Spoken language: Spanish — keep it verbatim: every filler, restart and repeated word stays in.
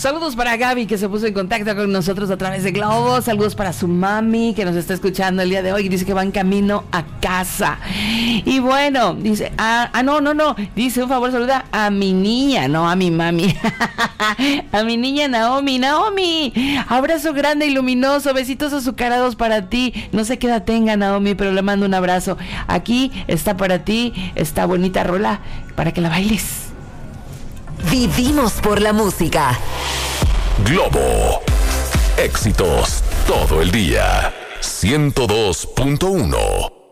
Saludos para Gaby, que se puso en contacto con nosotros a través de Globo. Saludos para su mami, que nos está escuchando el día de hoy. Dice que va en camino a casa. Y bueno, dice, ah, ah no, no, no. Dice, un favor, saluda a mi niña, no a mi mami. A mi niña Naomi. Naomi, abrazo grande y luminoso. Besitos azucarados para ti. No sé qué edad tenga Naomi, pero le mando un abrazo. Aquí está para ti esta bonita rola para que la bailes. Vivimos por la música. Globo. Éxitos todo el día. ciento dos punto uno.